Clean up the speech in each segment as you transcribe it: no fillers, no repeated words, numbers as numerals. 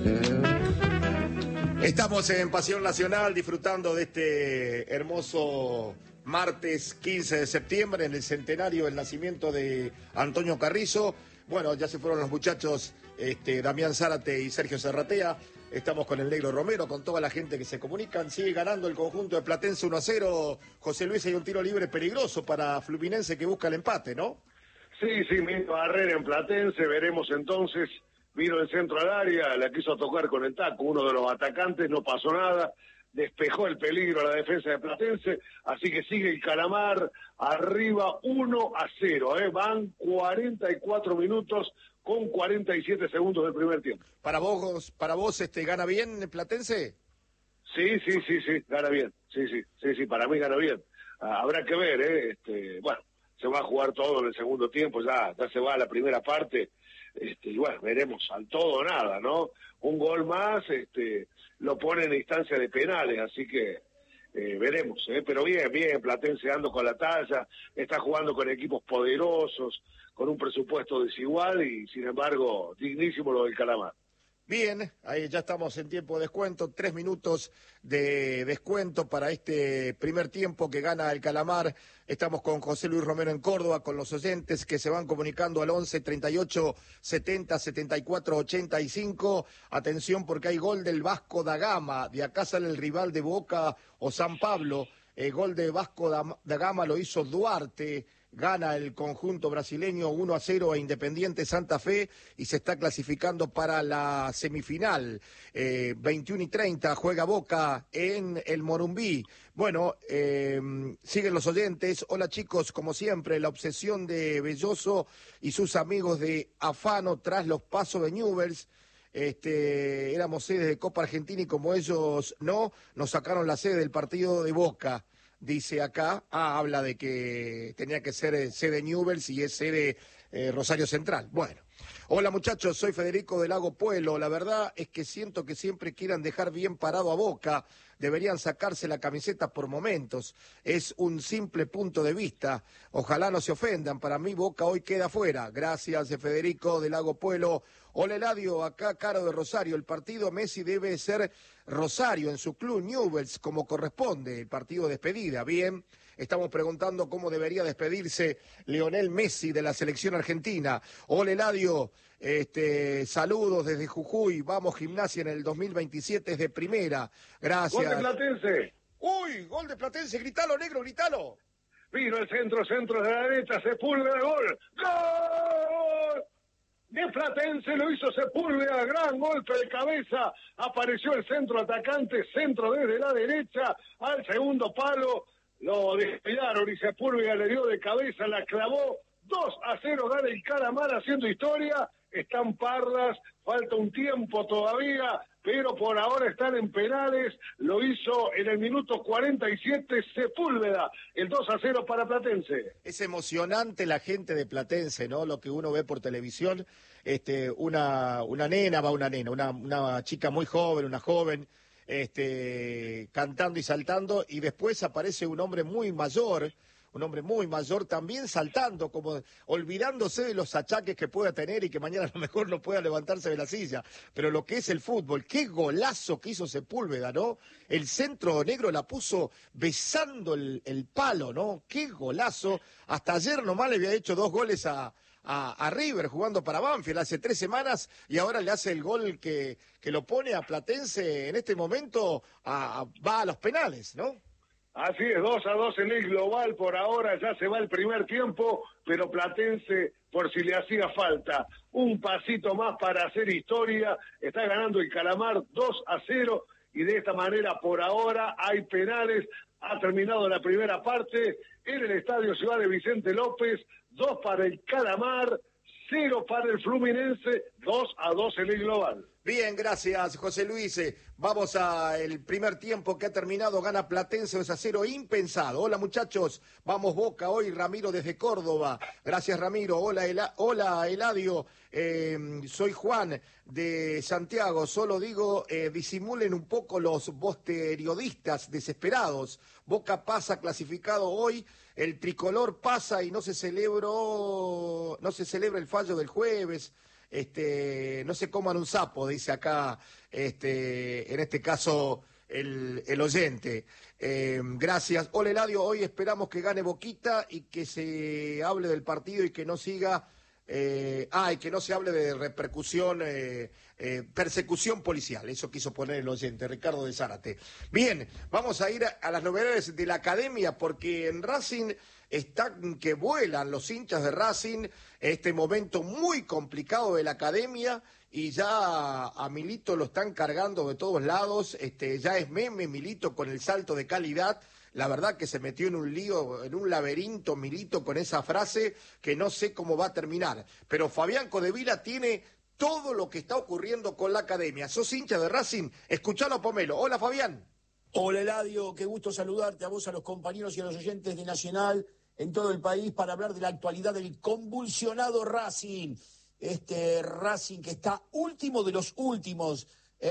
Estamos en Pasión Nacional disfrutando de este hermoso martes 15 de septiembre en el centenario del nacimiento de Antonio Carrizo. Bueno, ya se fueron los muchachos Damián Zárate y Sergio Serratea. Estamos con el Negro Romero, con toda la gente que se comunican. Sigue ganando el conjunto de Platense 1-0. José Luis, hay un tiro libre peligroso para Fluminense que busca el empate, ¿no? Sí, Mino Barrera en Platense, veremos entonces. Vino el centro al área, la quiso tocar con el taco, uno de los atacantes, no pasó nada, despejó el peligro a la defensa de Platense, así que sigue el Calamar arriba 1-0, van 44 minutos con 47 segundos del primer tiempo. ¿Para vos gana bien Platense? Sí, gana bien, sí, para mí gana bien. Habrá que ver, bueno, se va a jugar todo en el segundo tiempo, ya se va a la primera parte. Y bueno, veremos al todo o nada, ¿no? Un gol más lo pone en instancia de penales, así que veremos, pero bien, Platense ando con la talla, está jugando con equipos poderosos, con un presupuesto desigual y sin embargo dignísimo lo del Calamar. Bien, ahí ya estamos en tiempo de descuento, 3 minutos de descuento para este primer tiempo que gana el Calamar. Estamos con José Luis Romero en Córdoba, con los oyentes que se van comunicando al 11 38 70 74 85. Atención porque hay gol del Vasco da Gama, de acá sale el rival de Boca o San Pablo. El gol de Vasco da Gama lo hizo Duarte. Gana el conjunto brasileño 1-0 a Independiente Santa Fe y se está clasificando para la semifinal. 21:30 juega Boca en el Morumbí. Bueno, siguen los oyentes. Hola chicos, como siempre, la obsesión de Belloso y sus amigos de Afano tras los pasos de Newell's. Éramos sedes de Copa Argentina y como ellos no, nos sacaron la sede del partido de Boca. Dice acá, habla de que tenía que ser sede Newell's y es sede Rosario Central. Bueno, hola muchachos, soy Federico del Lago Pueblo. La verdad es que siento que siempre quieran dejar bien parado a Boca. Deberían sacarse la camiseta por momentos. Es un simple punto de vista. Ojalá no se ofendan. Para mí Boca hoy queda fuera. Gracias, Federico del Lago Pueblo. Hola Eladio, acá Caro de Rosario. El partido Messi debe ser Rosario en su club Newell's como corresponde. El partido de despedida. Bien, estamos preguntando cómo debería despedirse Lionel Messi de la selección argentina. Hola Eladio, saludos desde Jujuy. Vamos Gimnasia en el 2027 es de primera. Gracias. Gol de Platense. Uy, gol de Platense. Gritalo, negro, gritalo. Vino el centro de la derecha, Sepúlveda, gol. ¡Gol! De Platense lo hizo Sepúlveda, gran golpe de cabeza, apareció el centro atacante, centro desde la derecha al segundo palo, lo despedaron y Sepúlveda le dio de cabeza, la clavó, 2-0 gana el Calamar haciendo historia, están pardas, falta un tiempo todavía, pero por ahora están en penales, lo hizo en el minuto 47 Sepúlveda, el 2-0 para Platense. Es emocionante la gente de Platense, ¿no? Lo que uno ve por televisión, una chica muy joven, una joven, cantando y saltando, y después aparece un hombre muy mayor también saltando, como olvidándose de los achaques que pueda tener y que mañana a lo mejor no pueda levantarse de la silla. Pero lo que es el fútbol, qué golazo que hizo Sepúlveda, ¿no? El centro negro la puso besando el palo, ¿no? Qué golazo. Hasta ayer nomás le había hecho 2 goles a River jugando para Banfield hace 3 semanas y ahora le hace el gol que lo pone a Platense en este momento, va a los penales, ¿no? Así es, 2-2 en el global, por ahora ya se va el primer tiempo, pero Platense, por si le hacía falta, un pasito más para hacer historia, está ganando el Calamar 2-0, y de esta manera por ahora hay penales, ha terminado la primera parte, en el Estadio Ciudad de Vicente López, 2 para el Calamar, 0 para el Fluminense, 2-2 en el global. Bien, gracias, José Luis. Vamos al primer tiempo que ha terminado. Gana Platense 2-0, impensado. Hola, muchachos. Vamos Boca hoy, Ramiro desde Córdoba. Gracias, Ramiro. Hola, Eladio. Soy Juan de Santiago. Solo digo, disimulen un poco los periodistas desesperados. Boca pasa clasificado hoy. El tricolor pasa y no se celebra el fallo del jueves. no se coman un sapo, dice acá, en este caso, el oyente. Gracias. Hola, Eladio, hoy esperamos que gane Boquita y que se hable del partido y que no siga... y que no se hable de repercusión, persecución policial. Eso quiso poner el oyente, Ricardo de Zárate. Bien, vamos a ir a las novedades de la academia, porque en Racing están que vuelan los hinchas de Racing, este momento muy complicado de la academia, y ya a Milito lo están cargando de todos lados, ya es meme Milito con el salto de calidad. La verdad que se metió en un lío, en un laberinto Milito con esa frase que no sé cómo va a terminar. Pero Fabián Codevila tiene todo lo que está ocurriendo con la academia. ¿Sos hincha de Racing? Escuchalo, Pomelo. Hola, Fabián. Hola, Eladio. Qué gusto saludarte a vos, a los compañeros y a los oyentes de Nacional en todo el país para hablar de la actualidad del convulsionado Racing. Este Racing que está último de los últimos,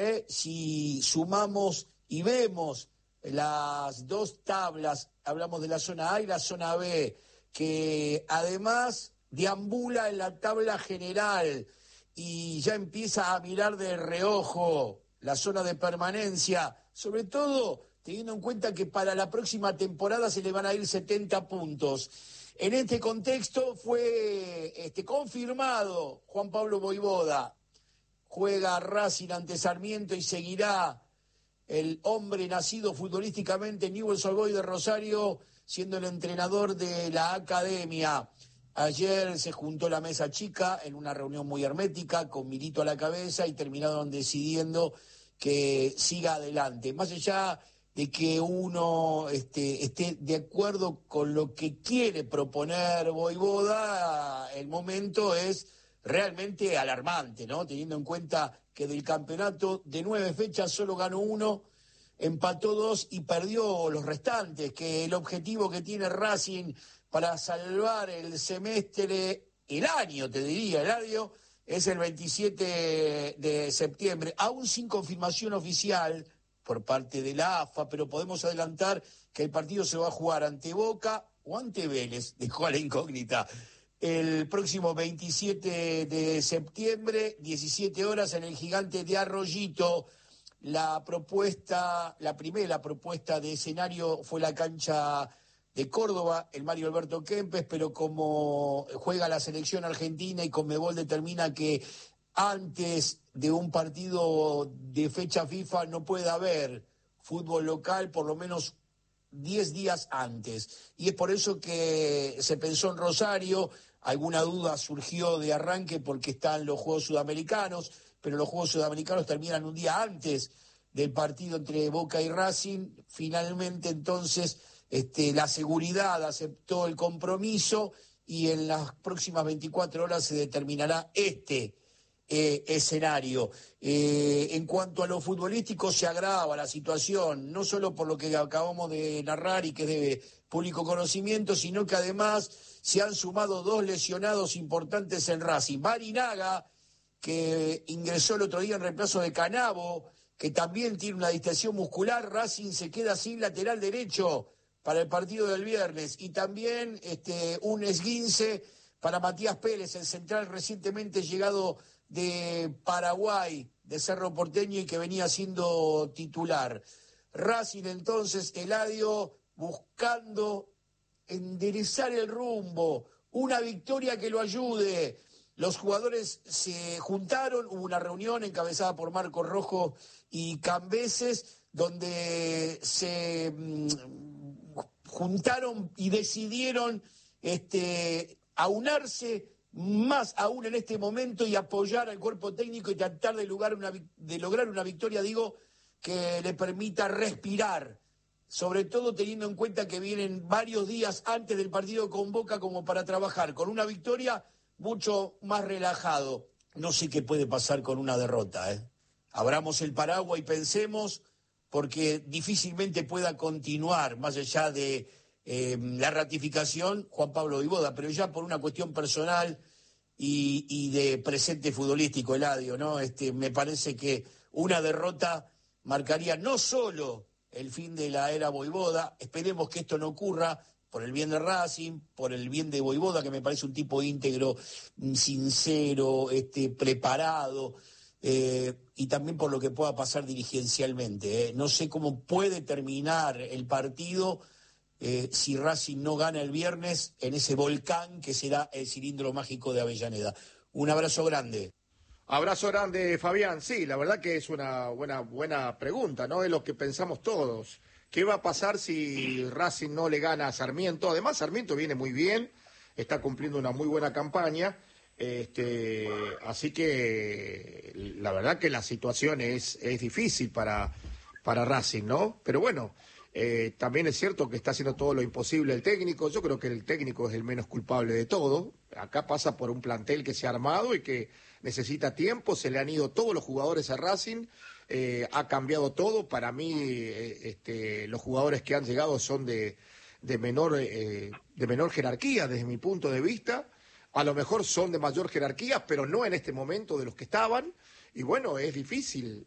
si sumamos y vemos las dos tablas, hablamos de la zona A y la zona B, que además deambula en la tabla general y ya empieza a mirar de reojo la zona de permanencia, sobre todo teniendo en cuenta que para la próxima temporada se le van a ir 70 puntos. En este contexto fue confirmado Juan Pablo Vojvoda. Juega Racing ante Sarmiento y seguirá el hombre nacido futbolísticamente en Newell's Old Boys de Rosario, siendo el entrenador de la academia. Ayer se juntó la mesa chica en una reunión muy hermética, con Milito a la cabeza, y terminaron decidiendo que siga adelante. Más allá de que uno esté de acuerdo con lo que quiere proponer Vojvoda, el momento es realmente alarmante, ¿no? Teniendo en cuenta que del campeonato de 9 fechas solo ganó 1, empató 2 y perdió los restantes, que el objetivo que tiene Racing para salvar el semestre, el año, te diría, Eladio, es el 27 de septiembre, aún sin confirmación oficial por parte de la AFA, pero podemos adelantar que el partido se va a jugar ante Boca o ante Vélez, dejó a la incógnita. El próximo 27 de septiembre, 17 horas, en el Gigante de Arroyito. La primera propuesta de escenario fue la cancha de Córdoba, el Mario Alberto Kempes, pero como juega la selección argentina y Conmebol determina que antes de un partido de fecha FIFA no puede haber fútbol local, por lo menos 10 días antes. Y es por eso que se pensó en Rosario. Alguna duda surgió de arranque porque están los Juegos Sudamericanos, pero los Juegos Sudamericanos terminan un día antes del partido entre Boca y Racing. Finalmente, entonces, la seguridad aceptó el compromiso y en las próximas 24 horas se determinará escenario. En cuanto a lo futbolístico, se agrava la situación, no solo por lo que acabamos de narrar y que es de público conocimiento, sino que además se han sumado 2 lesionados importantes en Racing. Barinaga, que ingresó el otro día en reemplazo de Canavo, que también tiene una distensión muscular. Racing se queda sin lateral derecho para el partido del viernes. Y también un esguince para Matías Pérez, el central recientemente llegado de Paraguay, de Cerro Porteño, y que venía siendo titular. Racing, entonces, Eladio, buscando enderezar el rumbo, una victoria que lo ayude. Los jugadores se juntaron, hubo una reunión encabezada por Marcos Rojo y Cambeses, donde se juntaron y decidieron aunarse más aún en este momento y apoyar al cuerpo técnico y tratar de lograr una victoria, que le permita respirar, sobre todo teniendo en cuenta que vienen varios días antes del partido con Boca como para trabajar con una victoria mucho más relajado. No sé qué puede pasar con una derrota, Abramos el paraguas y pensemos, porque difícilmente pueda continuar, más allá de la ratificación, Juan Pablo Vojvoda, pero ya por una cuestión personal y de presente futbolístico, Eladio, ¿no? Me parece que una derrota marcaría no solo el fin de la era Vojvoda, esperemos que esto no ocurra, por el bien de Racing, por el bien de Vojvoda, que me parece un tipo íntegro, sincero, preparado, y también por lo que pueda pasar dirigencialmente. No sé cómo puede terminar el partido si Racing no gana el viernes en ese volcán que será el cilindro mágico de Avellaneda. Un abrazo grande. Abrazo grande, Fabián. Sí, la verdad que es una buena pregunta, ¿no? Es lo que pensamos todos. ¿Qué va a pasar si Racing no le gana a Sarmiento? Además, Sarmiento viene muy bien, está cumpliendo una muy buena campaña. Así que la verdad que la situación es difícil para Racing, ¿no? Pero bueno, también es cierto que está haciendo todo lo imposible el técnico. Yo creo que el técnico es el menos culpable de todo. Acá pasa por un plantel que se ha armado y que necesita tiempo. Se le han ido todos los jugadores a Racing, ha cambiado todo. Para mí, los jugadores que han llegado son de menor jerarquía desde mi punto de vista. A lo mejor son de mayor jerarquía, pero no en este momento de los que estaban. Y bueno, es difícil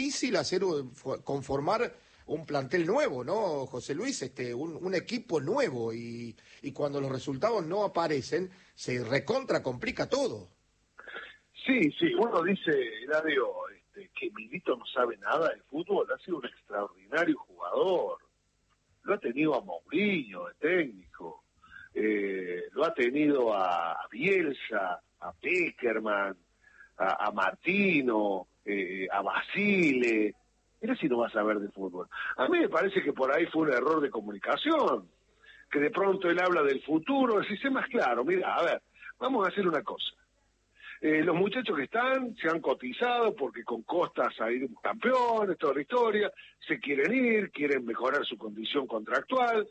conformar un plantel nuevo, ¿no, José Luis? Un equipo nuevo y cuando los resultados no aparecen, se recontra complica todo. Sí, uno dice, Eladio, que Milito no sabe nada de fútbol, ha sido un extraordinario jugador. Lo ha tenido a Mourinho, de técnico. Lo ha tenido a Bielsa, a Peckerman, a Martino, a Basile. Mira si no va a saber de fútbol. A mí me parece que por ahí fue un error de comunicación, que de pronto él habla del futuro, si sé más claro, mira, a ver, vamos a hacer una cosa. Los muchachos que están se han cotizado porque con Costa salieron campeones, toda la historia, se quieren ir, quieren mejorar su condición contractual.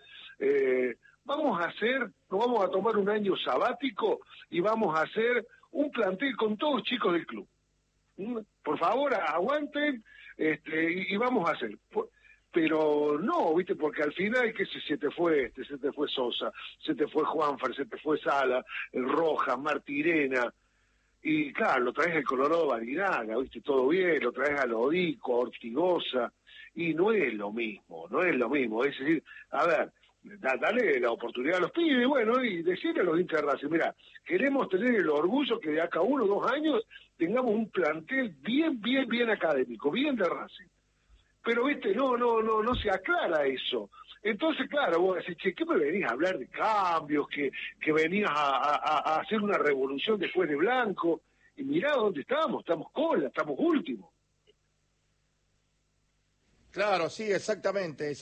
Nos vamos a tomar un año sabático y vamos a hacer un plantel con todos chicos del club. Por favor, aguanten y vamos a hacer. Pero no, ¿viste? Porque al final, que se te fue se te fue Sosa, se te fue Juanfer, se te fue Sala, el Rojas, Martirena. Y claro, lo traes el Colorado Barinaga, ¿viste? Todo bien, lo traes a Lodico, a Ortigosa, y no es lo mismo. Es decir, a ver, dale la oportunidad a los pibes, bueno, y decirle a los hinchas de Racing, mira, queremos tener el orgullo que de acá 1 o 2 años tengamos un plantel bien académico, bien de Racing. Pero, ¿viste? No se aclara eso. Entonces, claro, vos decís, che, ¿qué me venís a hablar de cambios? Que venías a hacer una revolución después de Blanco. Y mirá dónde estamos cola, estamos últimos. Claro, sí, exactamente,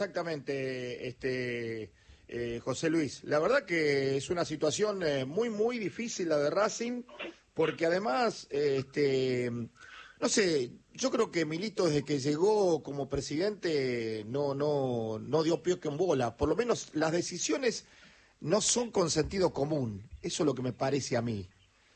José Luis. La verdad que es una situación muy difícil la de Racing, porque además, no sé, yo creo que Milito desde que llegó como presidente no dio pie con bola. Por lo menos las decisiones no son con sentido común. Eso es lo que me parece a mí.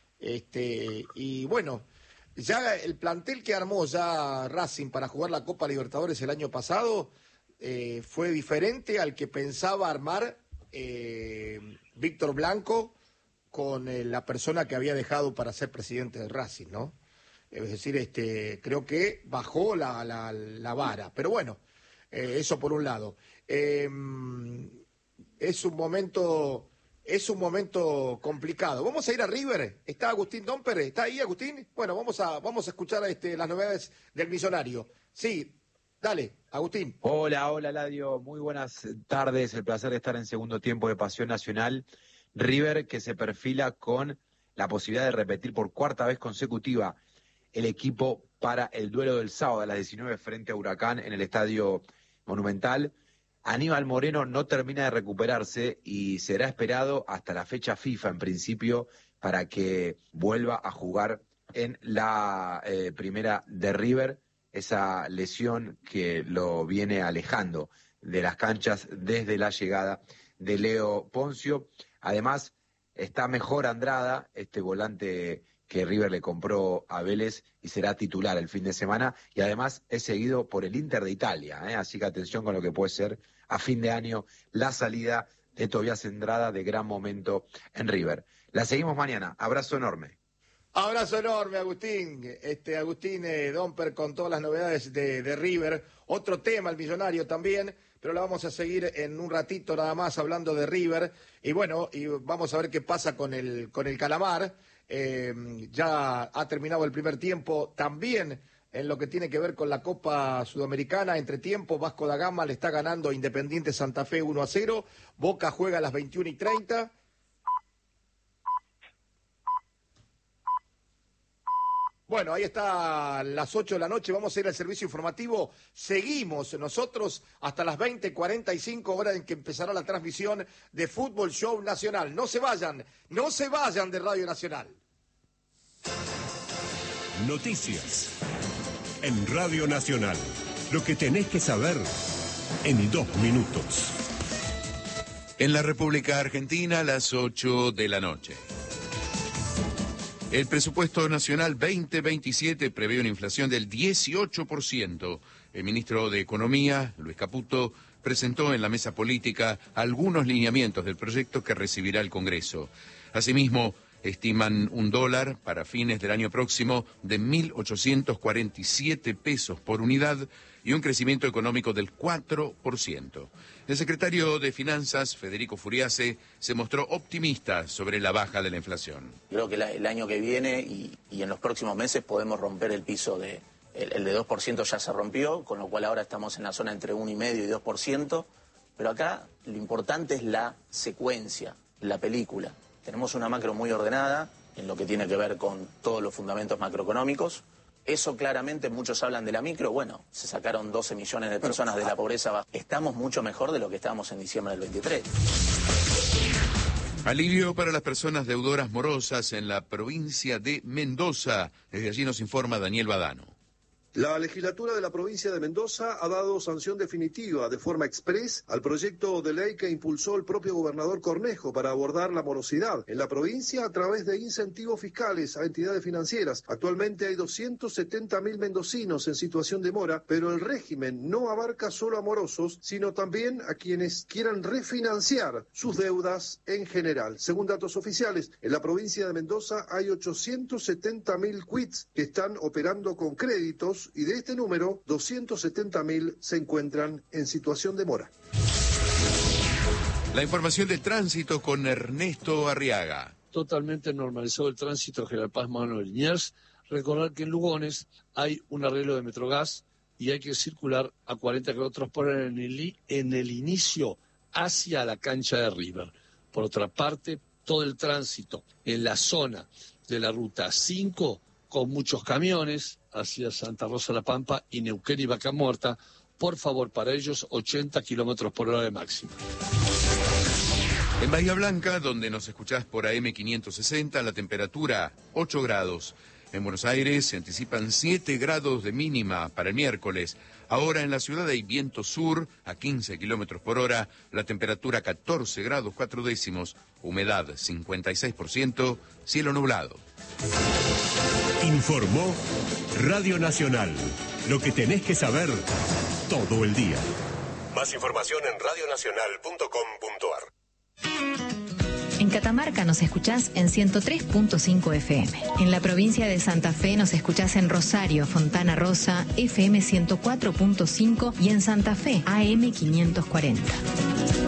Y bueno, ya el plantel que armó ya Racing para jugar la Copa Libertadores el año pasado fue diferente al que pensaba armar Víctor Blanco con la persona que había dejado para ser presidente de Racing, ¿no? Es decir, creo que bajó la vara. Pero bueno, eso por un lado. Es un momento complicado. Vamos a ir a River. ¿Está Agustín Domper? ¿Está ahí, Agustín? Bueno, vamos a escuchar las novedades del Millonario. Sí, dale, Agustín. Hola, Ladio. Muy buenas tardes. El placer de estar en segundo tiempo de Pasión Nacional. River que se perfila con la posibilidad de repetir por 4ª vez consecutiva el equipo para el duelo del sábado a las 19 frente a Huracán en el Estadio Monumental. Aníbal Moreno no termina de recuperarse y será esperado hasta la fecha FIFA en principio para que vuelva a jugar en la primera de River, esa lesión que lo viene alejando de las canchas desde la llegada de Leo Poncio. Además, está mejor Andrada, este volante que River le compró a Vélez y será titular el fin de semana, y además es seguido por el Inter de Italia, así que atención con lo que puede ser a fin de año la salida de Tobias Andrada, de gran momento en River. La seguimos mañana, abrazo enorme. Abrazo enorme, Agustín. Agustín Domper con todas las novedades de River. Otro tema, el Millonario también, pero la vamos a seguir en un ratito nada más hablando de River. Y bueno, y vamos a ver qué pasa con el Calamar. Ya ha terminado el primer tiempo también en lo que tiene que ver con la Copa Sudamericana. Entre tiempo, Vasco da Gama le está ganando a Independiente Santa Fe 1-0. Boca juega a las 21:30. Bueno, ahí está las 8 de la noche, vamos a ir al servicio informativo. Seguimos nosotros hasta las 20:45, hora en que empezará la transmisión de Fútbol Show Nacional. No se vayan de Radio Nacional. Noticias en Radio Nacional. Lo que tenés que saber en 2 minutos. En la República Argentina, las 8 de la noche. El presupuesto nacional 2027 prevé una inflación del 18%. El ministro de Economía, Luis Caputo, presentó en la mesa política algunos lineamientos del proyecto que recibirá el Congreso. Asimismo, estiman $1 para fines del año próximo de 1.847 pesos por unidad y un crecimiento económico del 4%. El secretario de Finanzas, Federico Furiase, se mostró optimista sobre la baja de la inflación. Creo que el año que viene y en los próximos meses podemos romper el piso el de 2% ya se rompió, con lo cual ahora estamos en la zona entre 1,5% y 2%, pero acá lo importante es la secuencia, la película. Tenemos una macro muy ordenada en lo que tiene que ver con todos los fundamentos macroeconómicos. Eso claramente, muchos hablan de la micro, bueno, se sacaron 12 millones de personas de la pobreza. Estamos mucho mejor de lo que estábamos en diciembre del 23. Alivio para las personas deudoras morosas en la provincia de Mendoza. Desde allí nos informa Daniel Badano. La legislatura de la provincia de Mendoza ha dado sanción definitiva de forma exprés al proyecto de ley que impulsó el propio gobernador Cornejo para abordar la morosidad en la provincia a través de incentivos fiscales a entidades financieras. Actualmente hay 270.000 mendocinos en situación de mora, pero el régimen no abarca solo a morosos, sino también a quienes quieran refinanciar sus deudas en general. Según datos oficiales, en la provincia de Mendoza hay 870.000 quits que están operando con créditos, y de este número, 270.000 se encuentran en situación de mora. La información de tránsito con Ernesto Arriaga. Totalmente normalizado el tránsito General Paz Manuel Liniers. Recordar que en Lugones hay un arreglo de Metrogas y hay que circular a 40 kilómetros por hora en el inicio hacia la cancha de River. Por otra parte, todo el tránsito en la zona de la ruta 5 con muchos camiones hacia Santa Rosa La Pampa y Neuquén y Vaca Muerta. Por favor, para ellos 80 kilómetros por hora de máxima. En Bahía Blanca, donde nos escuchás por AM 560, la temperatura 8 grados. En Buenos Aires se anticipan 7 grados de mínima para el miércoles. Ahora en la ciudad hay viento sur a 15 kilómetros por hora, la temperatura 14 grados 4 décimos, humedad 56%, cielo nublado. Informó Radio Nacional. Lo que tenés que saber todo el día. Más información en radionacional.com.ar. En Catamarca nos escuchás en 103.5 FM. En la provincia de Santa Fe nos escuchás en Rosario, Fontana Rosa, FM 104.5 y en Santa Fe, AM 540.